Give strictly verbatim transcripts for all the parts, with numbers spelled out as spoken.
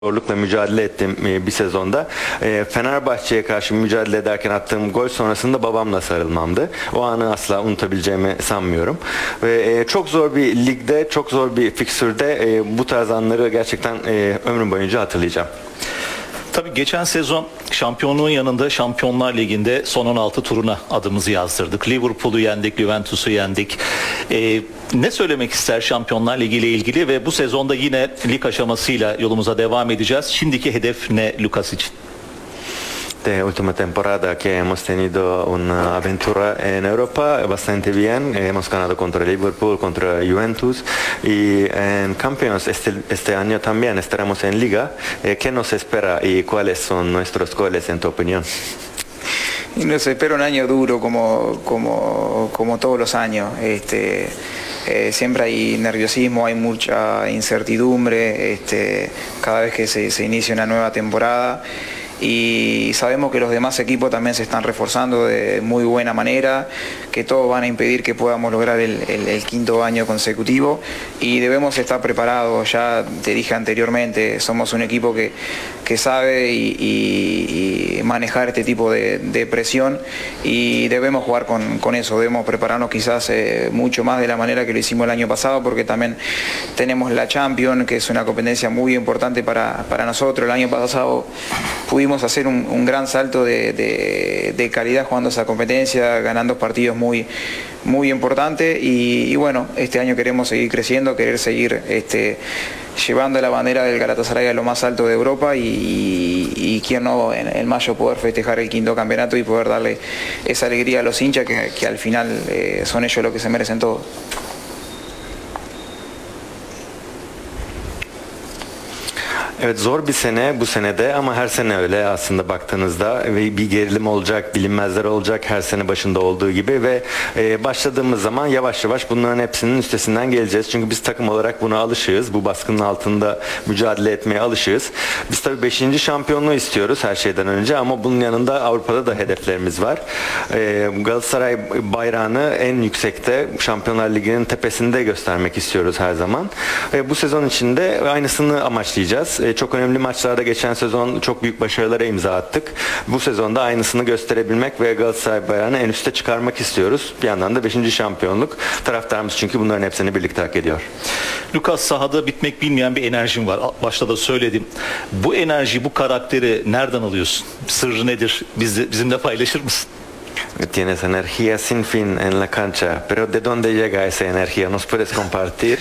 zorlukla mücadele ettiğim e, bir sezonda e, Fenerbahçe'ye karşı mücadele ederken attığım gol sonrasında babamla sarılmamdı. O anı asla unutabileceğimi sanmıyorum. Ve e, çok zor bir ligde, çok zor bir fikstürde e, bu tarz anları gerçekten e, ömrüm boyunca hatırlayacağım. Tabii geçen sezon şampiyonluğun yanında Şampiyonlar Ligi'nde son on altı turuna adımızı yazdırdık. Liverpool'u yendik, Juventus'u yendik. Ee, ne söylemek ister Şampiyonlar Ligi ile ilgili ve bu sezonda yine lig aşamasıyla yolumuza devam edeceğiz. Şimdiki hedef ne Lucas için? De última temporada que hemos tenido una aventura en Europa bastante bien. Hemos ganado contra Liverpool, contra Juventus y en Campeones este, este año también estaremos en Liga. ¿Qué nos espera y cuáles son nuestros goles en tu opinión? Y nos espera un año duro como, como, como todos los años. Este, eh, siempre hay nerviosismo, hay mucha incertidumbre este, cada vez que se, se inicia una nueva temporada. Y sabemos que los demás equipos también se están reforzando de muy buena manera, que todos van a impedir que podamos lograr el, el, el quinto año consecutivo y debemos estar preparados. Ya te dije anteriormente, somos un equipo que, que sabe y, y, y manejar este tipo de, de presión y debemos jugar con, con eso, debemos prepararnos quizás eh, mucho más de la manera que lo hicimos el año pasado, porque también tenemos la Champions, que es una competencia muy importante para, para nosotros. El año pasado pudimos hacer un, un gran salto de, de, de calidad jugando esa competencia, ganando partidos muy, muy importantes y, y bueno, este año queremos seguir creciendo, querer seguir este, llevando la bandera del Galatasaray a lo más alto de Europa y, y, y quién no en, en mayo poder festejar el quinto campeonato y poder darle esa alegría a los hinchas que, que al final eh, son ellos los que se merecen todo. Evet, zor bir sene bu senede ama her sene öyle aslında baktığınızda ve bir gerilim olacak, bilinmezler olacak her sene başında olduğu gibi ve e, başladığımız zaman yavaş yavaş bunların hepsinin üstesinden geleceğiz. Çünkü biz takım olarak buna alışığız. Bu baskının altında mücadele etmeye alışığız. Biz tabii beşinci şampiyonluğu istiyoruz her şeyden önce ama bunun yanında Avrupa'da da hedeflerimiz var. E, Galatasaray bayrağını en yüksekte Şampiyonlar Ligi'nin tepesinde göstermek istiyoruz her zaman. E, bu sezon içinde aynısını amaçlayacağız. E, Çok önemli maçlarda geçen sezon çok büyük başarılara imza attık. Bu sezonda aynısını gösterebilmek ve Galatasaray bayrağını en üste çıkarmak istiyoruz. Bir yandan da beşinci şampiyonluk. Taraftarımız çünkü bunların hepsini birlikte hak ediyor. Lucas, sahada bitmek bilmeyen bir enerjin var. Başta da söyledim. Bu enerji, bu karakteri nereden alıyorsun? Sırrı nedir? Biz, bizimle paylaşır mısın? Tienes energía sin fin en la cancha, pero ¿de dónde llega esa energía? ¿Nos puedes compartir?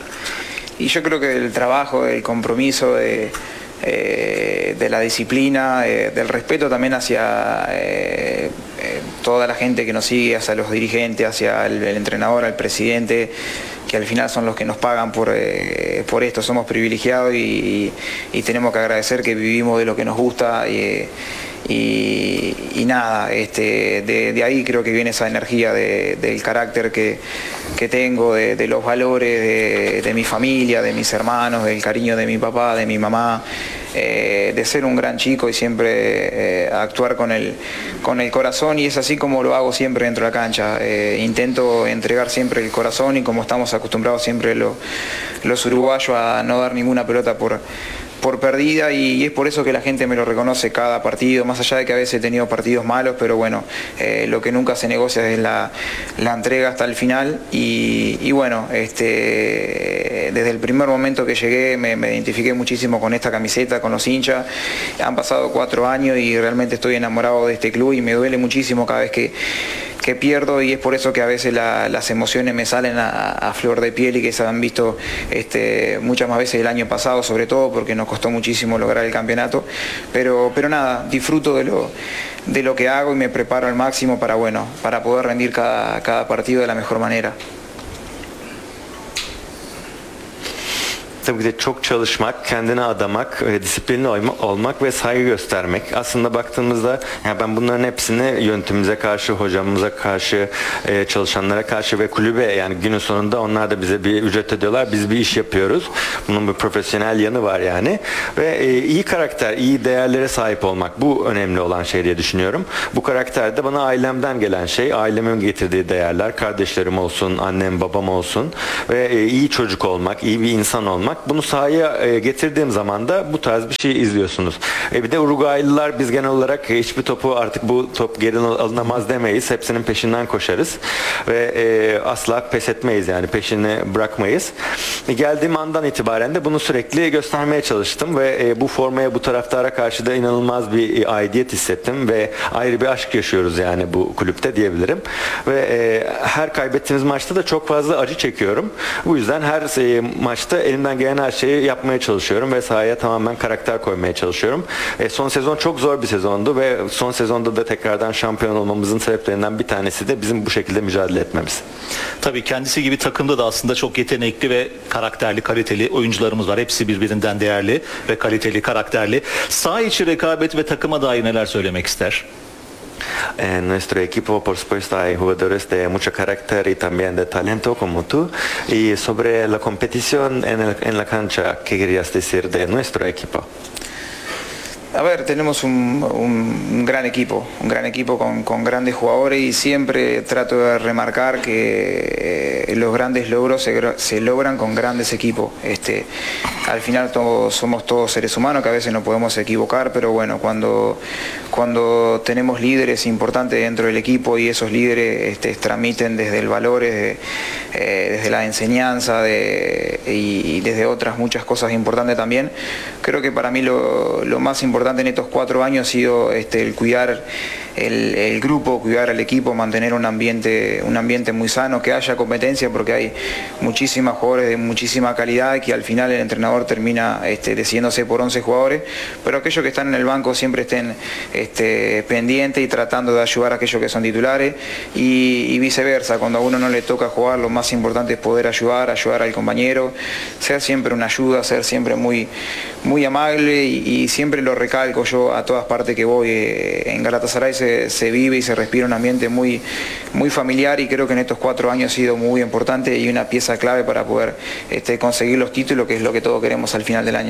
Y yo creo que el trabajo, el compromiso, de, eh, de la disciplina, eh, del respeto también hacia eh, eh, toda la gente que nos sigue, hacia los dirigentes, hacia el, el entrenador, al presidente, que al final son los que nos pagan por, eh, por esto. Somos privilegiados y, y tenemos que agradecer que vivimos de lo que nos gusta. Y, Y, y nada, este, de, de ahí creo que viene esa energía de, del carácter que, que tengo, de, de los valores de, de mi familia, de mis hermanos, del cariño de mi papá, de mi mamá, eh, de ser un gran chico y siempre eh, actuar con el, con el corazón, y es así como lo hago siempre dentro de la cancha. Eh, intento entregar siempre el corazón y como estamos acostumbrados siempre los, los uruguayos a no dar ninguna pelota por... por perdida y, y es por eso que la gente me lo reconoce cada partido, más allá de que a veces he tenido partidos malos, pero bueno, eh, lo que nunca se negocia es la, la entrega hasta el final y, y bueno, este, desde el primer momento que llegué me, me identifiqué muchísimo con esta camiseta, con los hinchas. Han pasado cuatro años y realmente estoy enamorado de este club y me duele muchísimo cada vez que que pierdo y es por eso que a veces la, las emociones me salen a, a flor de piel y que se han visto este, muchas más veces el año pasado, sobre todo porque nos costó muchísimo lograr el campeonato, pero, pero nada, disfruto de lo, de lo que hago y me preparo al máximo para, bueno, para poder rendir cada, cada partido de la mejor manera. Tabii ki de çok çalışmak, kendine adamak, e, disiplinli olmak ve saygı göstermek. Aslında baktığımızda yani ben bunların hepsini yönetimimize karşı, hocamıza karşı, e, çalışanlara karşı ve kulübe, yani günün sonunda onlar da bize bir ücret ödüyorlar. Biz bir iş yapıyoruz. Bunun bir profesyonel yanı var yani. Ve e, iyi karakter, iyi değerlere sahip olmak, bu önemli olan şey diye düşünüyorum. Bu karakter de bana ailemden gelen şey. Ailemin getirdiği değerler, kardeşlerim olsun, annem, babam olsun ve e, iyi çocuk olmak, iyi bir insan olmak oynamak. Bunu sahaya e, getirdiğim zaman da bu tarz bir şey izliyorsunuz. E, bir de Uruguaylılar biz genel olarak hiçbir topu artık bu top geri alınamaz demeyiz. Hepsinin peşinden koşarız ve e, asla pes etmeyiz, yani peşini bırakmayız. E, geldiğim andan itibaren de bunu sürekli göstermeye çalıştım ve e, bu formaya, bu taraftara karşı da inanılmaz bir e, aidiyet hissettim ve ayrı bir aşk yaşıyoruz yani bu kulüpte diyebilirim. Ve e, her kaybettiğimiz maçta da çok fazla acı çekiyorum. Bu yüzden her e, maçta elimden gelen her şeyi yapmaya çalışıyorum ve sahaya tamamen karakter koymaya çalışıyorum. E, son sezon çok zor bir sezondu ve son sezonda da tekrardan şampiyon olmamızın sebeplerinden bir tanesi de bizim bu şekilde mücadele etmemiz. Tabii kendisi gibi takımda da aslında çok yetenekli ve karakterli, kaliteli oyuncularımız var. Hepsi birbirinden değerli ve kaliteli, karakterli. Saha içi rekabet ve takıma dair neler söylemek ister? En nuestro equipo, por supuesto, hay jugadores de mucho carácter y también de talento como tú. Y sobre la competición en, el- en la cancha, ¿qué querías decir de nuestro equipo? A ver, tenemos un, un- un gran equipo, un gran equipo con, con grandes jugadores y siempre trato de remarcar que eh, los grandes logros se, gra- se logran con grandes equipos. Este, al final todos, somos todos seres humanos que a veces nos podemos equivocar, pero bueno, cuando, cuando tenemos líderes importantes dentro del equipo y esos líderes este, transmiten desde el valor, desde, eh, desde la enseñanza de- y, y desde otras muchas cosas importantes también, creo que para mí lo, lo más importante en estos cuatro años ha sido este, el cuidar el, el grupo, cuidar al equipo, mantener un ambiente, un ambiente muy sano, que haya competencia, porque hay muchísimos jugadores de muchísima calidad que al final el entrenador termina este, decidiéndose por once jugadores, pero aquellos que están en el banco siempre estén este, pendientes y tratando de ayudar a aquellos que son titulares y, y viceversa. Cuando a uno no le toca jugar, lo más importante es poder ayudar, ayudar al compañero, ser siempre una ayuda, ser siempre muy, muy amable y, y siempre lo recalco yo a todas partes que voy. Eh, en Galatasaray se, se vive y se respira un ambiente muy, muy familiar y creo que en estos cuatro años ha sido muy importante y una pieza clave para poder este, conseguir los títulos, que es lo que todos queremos al final del año.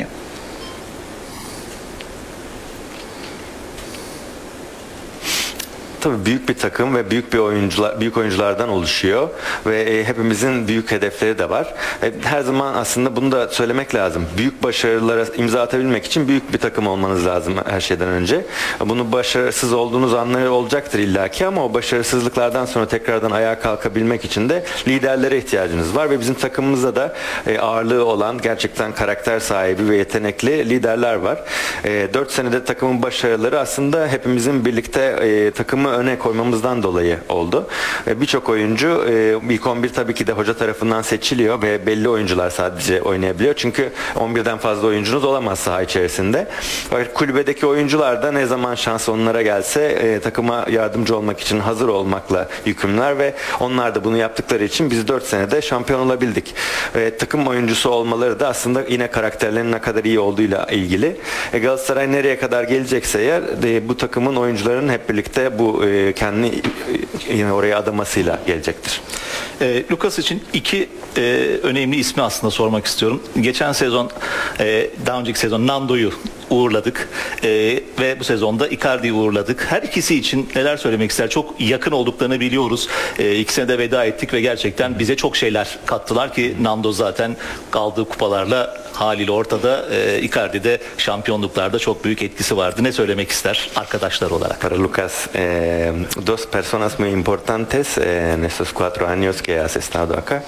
Tabii büyük bir takım ve büyük bir oyuncular, büyük oyunculardan oluşuyor ve e, hepimizin büyük hedefleri de var. E, her zaman aslında bunu da söylemek lazım. Büyük başarılara imza atabilmek için büyük bir takım olmanız lazım her şeyden önce. Bunu başarısız olduğunuz anları olacaktır illaki ama o başarısızlıklardan sonra tekrardan ayağa kalkabilmek için de liderlere ihtiyacınız var ve bizim takımımızda da e, ağırlığı olan, gerçekten karakter sahibi ve yetenekli liderler var. E, dört senede takımın başarıları aslında hepimizin birlikte e, takımı öne koymamızdan dolayı oldu. E, Birçok oyuncu e, ilk on bir tabii ki de hoca tarafından seçiliyor ve belli oyuncular sadece oynayabiliyor. Çünkü on birden fazla oyuncunuz olamaz saha içerisinde. Fakat kulübedeki oyuncular da ne zaman şans onlara gelse e, takıma yardımcı olmak için hazır olmakla yükümlüler ve onlar da bunu yaptıkları için biz dört senede şampiyon olabildik. E, takım oyuncusu olmaları da aslında yine karakterlerinin ne kadar iyi olduğuyla ilgili. E, Galatasaray nereye kadar gelecekse eğer e, bu takımın oyuncularının hep birlikte bu e, kendini e, yine oraya adamasıyla gelecektir. E, Lucas için iki e, önemli ismi aslında sormak istiyorum. Geçen sezon, e, daha önceki sezon Nando'yu uğurladık e, ve bu sezonda Icardi'yi uğurladık. Her ikisi için neler söylemek ister? Çok yakın olduklarını biliyoruz. E, ikisine de veda ettik ve gerçekten bize çok şeyler kattılar ki Nando zaten kaldığı kupalarla haliyle ortada. E, Icardi'de şampiyonluklarda çok büyük etkisi vardı. Ne söylemek ister arkadaşlar olarak? Para Lucas, eh, dos personas muy importantes eh, en estos cuatro años que has estado acá.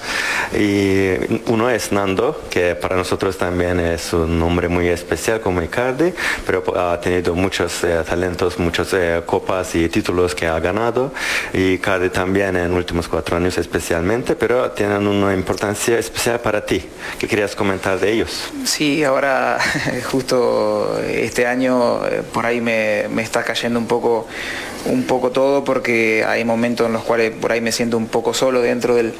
Y uno es Nando, que para nosotros también es un nombre muy especial como Icardi, pero ha tenido muchos eh, talentos, muchas eh, copas y títulos que ha ganado. Y Icardi también en últimos cuatro años especialmente, pero tienen una importancia especial para ti. ¿Qué querías comentar de ellos? Sí, ahora justo este año eh, por ahí me, me está cayendo un poco, un poco todo porque hay momentos en los cuales por ahí me siento un poco solo dentro del,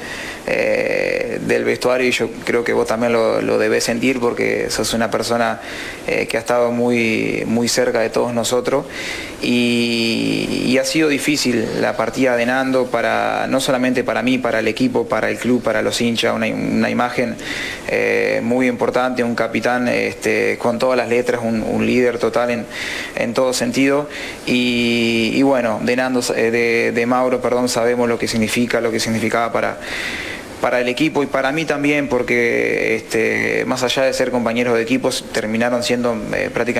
eh, del vestuario y yo creo que vos también lo, lo debés sentir porque sos una persona eh, que ha estado muy, muy cerca de todos nosotros y, y ha sido difícil la partida de Nando, para, no solamente para mí, para el equipo, para el club, para los hinchas, una, una imagen eh, muy importante, un capitán este, con todas las letras, un, un líder total en, en todo sentido y, y bueno, de Nando, de, de Mauro, perdón, sabemos lo que significa, lo que significaba para para el equipo y para mí también, porque este, más allá de ser compañeros de equipos, terminaron siendo eh, prácticamente